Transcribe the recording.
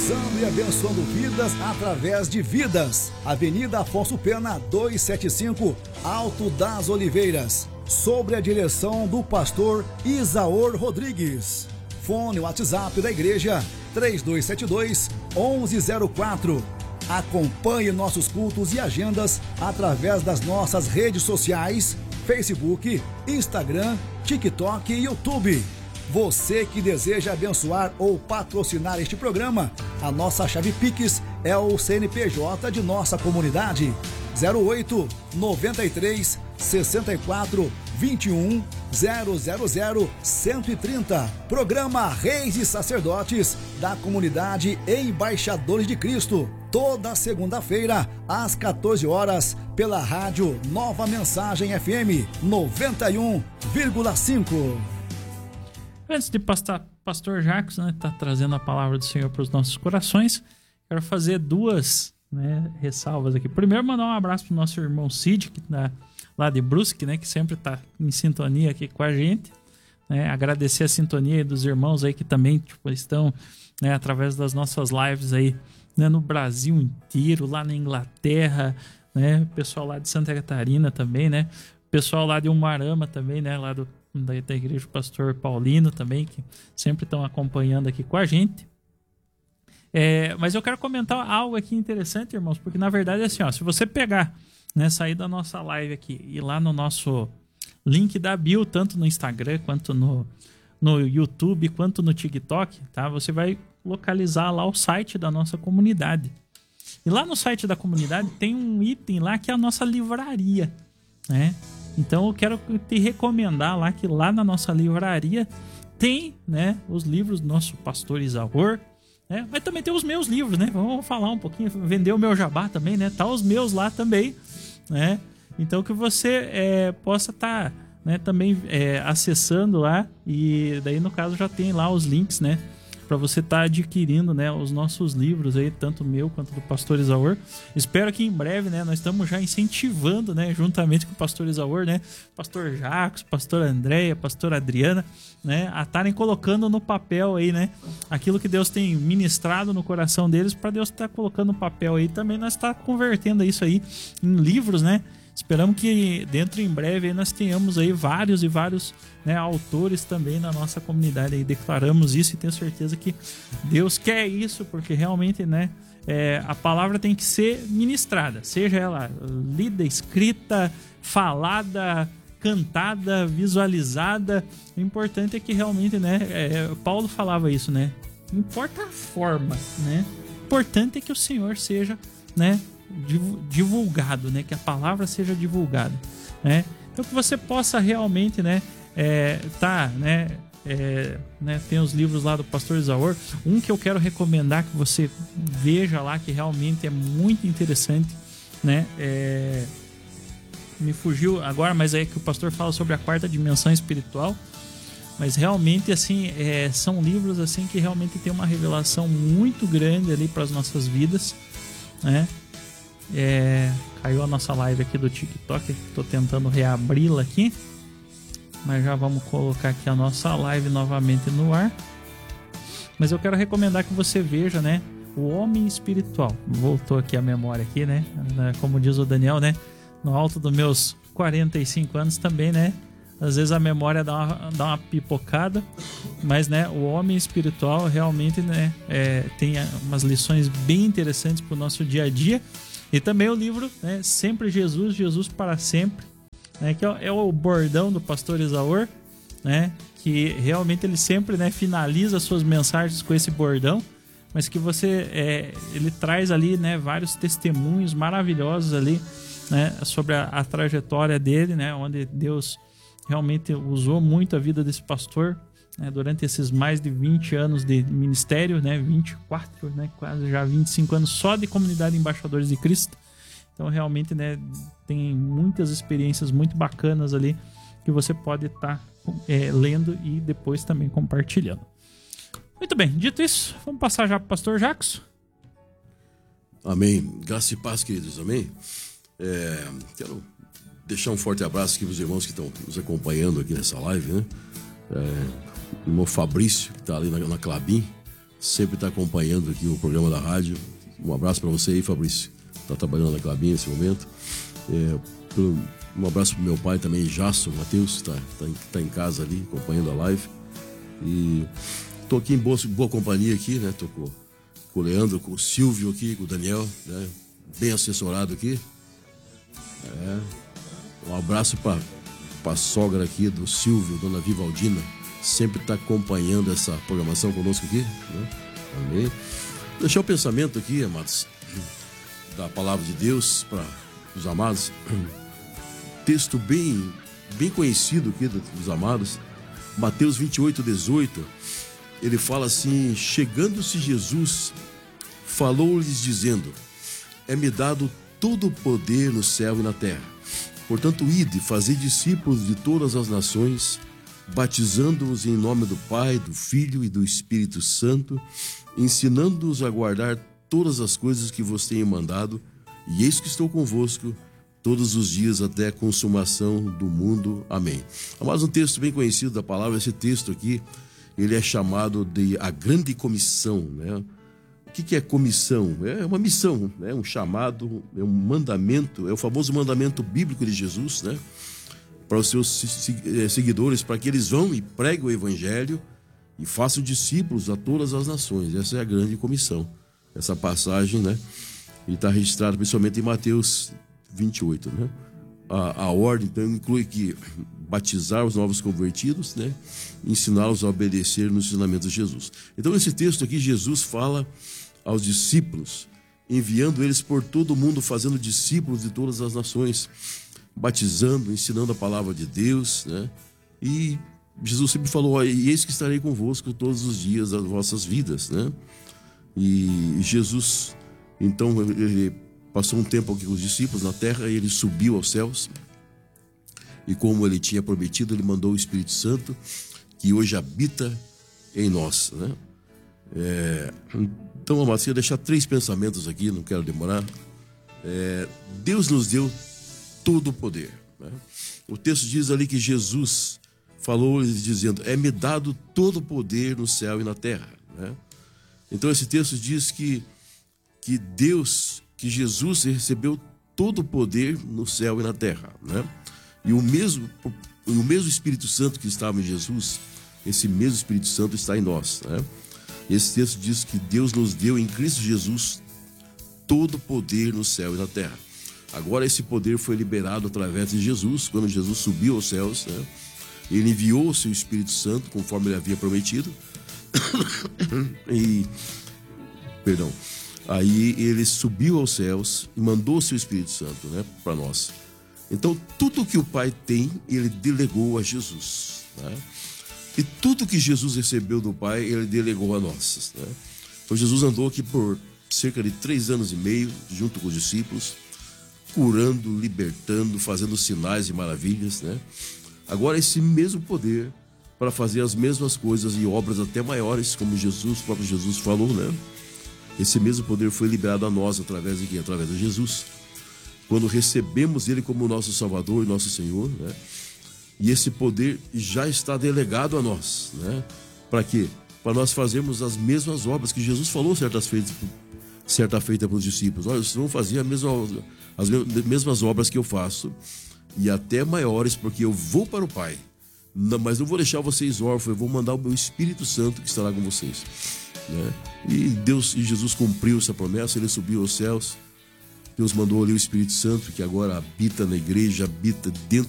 alcançando e abençoando vidas através de vidas. Avenida Afonso Pena 275, Alto das Oliveiras, sobre a direção do pastor Isaor Rodrigues. Fone WhatsApp da igreja 3272-1104. Acompanhe nossos cultos e agendas através das nossas redes sociais, Facebook, Instagram, TikTok e YouTube. Você que deseja abençoar ou patrocinar este programa, a nossa chave Pix é o CNPJ de nossa comunidade, 08 93 64 21 000 130. Programa Reis e Sacerdotes da Comunidade Embaixadores de Cristo, toda segunda-feira às 14 horas pela rádio Nova Mensagem FM 91,5. Antes de pastor Jacques, né, tá trazendo a palavra do Senhor para os nossos corações, quero fazer duas, né, ressalvas aqui. Primeiro, mandar um abraço pro nosso irmão Cid, que tá lá de Brusque, né, que sempre tá em sintonia aqui com a gente, né, agradecer a sintonia dos irmãos aí que também estão, né, através das nossas lives aí, né, no Brasil inteiro, lá na Inglaterra, né, pessoal lá de Santa Catarina também, né, pessoal lá de Umuarama também, né, lá da igreja do pastor Paulino também, que sempre estão acompanhando aqui com a gente. Mas eu quero comentar algo aqui interessante, irmãos, porque na verdade é assim, ó, se você pegar, né, sair da nossa live aqui e ir lá no nosso link da bio, tanto no Instagram, quanto no YouTube, quanto no TikTok, tá? Você vai localizar lá o site da nossa comunidade. E lá no site da comunidade tem um item lá que é a nossa livraria, né? Então eu quero te recomendar lá que lá na nossa livraria tem, né, os livros do nosso pastor Isaor, né, mas também tem os meus livros, né? Vamos falar um pouquinho, vender o meu jabá também, né? Tá os meus lá também, né? Então que você possa estar, né, também acessando lá, e daí no caso já tem lá os links, né, para você estar adquirindo, né, os nossos livros aí, tanto o meu quanto do pastor Isaor. Espero que em breve, né, nós estamos já incentivando, né, juntamente com o pastor Isaor, né, pastor Jacques, pastor Andréia, pastor Adriana, né, a estarem colocando no papel aí, né, aquilo que Deus tem ministrado no coração deles, para Deus estar colocando no papel aí também, nós estar convertendo isso aí em livros, né. Esperamos que dentro em breve aí nós tenhamos aí vários, né, autores também na nossa comunidade aí. Declaramos isso e tenho certeza que Deus quer isso, porque realmente, né, a palavra tem que ser ministrada, seja ela lida, escrita, falada, cantada, visualizada. O importante é que realmente, né, Paulo falava isso, né, não importa a forma, né, o importante é que o Senhor seja, né, divulgado, né, que a palavra seja divulgada, né, então que você possa realmente, né, tem os livros lá do pastor Isaor, um que eu quero recomendar que você veja lá, que realmente é muito interessante, né, me fugiu agora, mas é que o pastor fala sobre a quarta dimensão espiritual, mas realmente assim, são livros assim que realmente tem uma revelação muito grande ali para as nossas vidas, né. Caiu a nossa live aqui do TikTok, estou tentando reabri-la aqui, mas já vamos colocar aqui a nossa live novamente no ar. Mas eu quero recomendar que você veja, né, o homem espiritual. Voltou aqui a memória aqui, né, como diz o Daniel, né, no alto dos meus 45 anos também, né, às vezes a memória dá uma pipocada, mas, né, o homem espiritual realmente, né, tem umas lições bem interessantes para o nosso dia a dia. E também o livro, né, Sempre Jesus, Jesus para Sempre, né, que é o bordão do pastor Isaor, né, que realmente ele sempre, né, finaliza suas mensagens com esse bordão, mas que ele traz ali, né, vários testemunhos maravilhosos ali, né, sobre a trajetória dele, né, onde Deus realmente usou muito a vida desse pastor, né, durante esses mais de 20 anos de ministério, né, 24, né, quase já 25 anos só de comunidade Embaixadores de Cristo. Então realmente, né, tem muitas experiências muito bacanas ali que você pode estar lendo e depois também compartilhando. Muito bem, dito isso, vamos passar já para o pastor Jacques. Amém. Graça e paz, queridos. Amém. Quero deixar um forte abraço aqui para os irmãos que estão nos acompanhando aqui nessa live, né? O irmão Fabrício, que está ali na Clabin, sempre está acompanhando aqui o programa da rádio. Um abraço para você aí, Fabrício. Está trabalhando na Clabinha nesse momento. Um abraço para meu pai também, Jasso Matheus, está em casa ali, acompanhando a live. E estou aqui em boa companhia aqui, né? Estou com o Leandro, com o Silvio aqui, com o Daniel, né? Bem assessorado aqui. Um abraço para a sogra aqui do Silvio, Dona Vivaldina, sempre está acompanhando essa programação conosco aqui, né? Amém. Deixar o pensamento aqui, amados, da palavra de Deus para os amados. Texto bem conhecido aqui dos amados, Mateus 28:18. Ele fala assim: chegando-se Jesus, falou-lhes dizendo: é-me dado todo o poder no céu e na terra. Portanto, ide, fazei discípulos de todas as nações, batizando-os em nome do Pai, do Filho e do Espírito Santo, ensinando-os a guardar todas as coisas que vos tenho mandado, e eis que estou convosco todos os dias até a consumação do mundo. Amém. Mas um texto bem conhecido da palavra, esse texto aqui, ele é chamado de a grande comissão, né? O que é comissão? É uma missão, né? Um chamado, é um mandamento, é o famoso mandamento bíblico de Jesus, né? Para os seus seguidores, para que eles vão e preguem o evangelho e façam discípulos a todas as nações. Essa é a grande comissão. Essa passagem, né? E está registrada principalmente em Mateus 28, né? A ordem, então, inclui que batizar os novos convertidos, né? Ensiná-los a obedecer nos ensinamentos de Jesus. Então, nesse texto aqui, Jesus fala aos discípulos, enviando eles por todo o mundo, fazendo discípulos de todas as nações, batizando, ensinando a palavra de Deus, né? E Jesus sempre falou: e eis que estarei convosco todos os dias das vossas vidas, né? E Jesus, então, ele passou um tempo aqui com os discípulos na terra, e ele subiu aos céus, e como ele tinha prometido, ele mandou o Espírito Santo, que hoje habita em nós, né? Então, amados, eu vou deixar 3 pensamentos aqui, não quero demorar. Deus nos deu todo o poder, né? O texto diz ali que Jesus falou dizendo: é-me dado todo o poder no céu e na terra, né? Então esse texto diz que Jesus recebeu todo o poder no céu e na terra, né? E o mesmo Espírito Santo que estava em Jesus, esse mesmo Espírito Santo está em nós, né? Esse texto diz que Deus nos deu em Cristo Jesus todo o poder no céu e na terra. Agora esse poder foi liberado através de Jesus, quando Jesus subiu aos céus, né? Ele enviou o seu Espírito Santo, conforme ele havia prometido. Aí ele subiu aos céus e mandou o seu Espírito Santo, né, para nós. Então, tudo que o Pai tem, ele delegou a Jesus, né? E tudo que Jesus recebeu do Pai, ele delegou a nós, né? Então, Jesus andou aqui por cerca de 3 anos e meio, junto com os discípulos, curando, libertando, fazendo sinais e maravilhas, né? Agora, esse mesmo poder para fazer as mesmas coisas e obras até maiores, como o próprio Jesus falou, né? Esse mesmo poder foi liberado a nós através de quem? Através de Jesus. Quando recebemos Ele como nosso Salvador e nosso Senhor, né? E esse poder já está delegado a nós, né? Para quê? Para nós fazermos as mesmas obras que Jesus falou certa feita para os discípulos. Olha, vocês vão fazer as mesmas obras que eu faço, e até maiores, porque eu vou para o Pai. Mas não vou deixar vocês órfãos, eu vou mandar o meu Espírito Santo que estará com vocês, né? E Jesus cumpriu essa promessa, ele subiu aos céus. Deus mandou ali o Espírito Santo, que agora habita na igreja, habita dentro